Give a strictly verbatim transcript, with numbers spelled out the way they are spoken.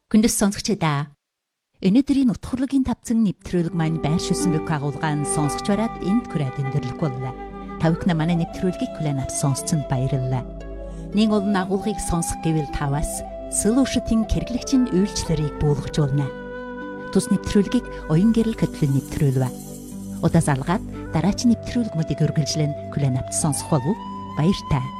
Хүндэс сонсогчдаа өнөөдрийн утгуурлын тавцан нэвтрүүлэг маань байршуулсан бүх агуулгаан сонсогч бараад энд хүрээд өндөрлөх боллоо. Тавхна манай нэвтрүүлгийг хүлээн авч сонсцонд баярлалаа. Нэг олон агуулгыг сонсох гэвэл таваас Solution-ийн хэрэглэгчийн үйлчлэлийг буулгаж болно. Тус нэвтрүүлгийг оюун гэрэл хөтөлбөр нэвтрүүлвэ. Удаас алгаад дараагийн нэвтрүүлгүүдийг үргэлжлэн хүлээн авч сонсох болов уу? Баяр таа.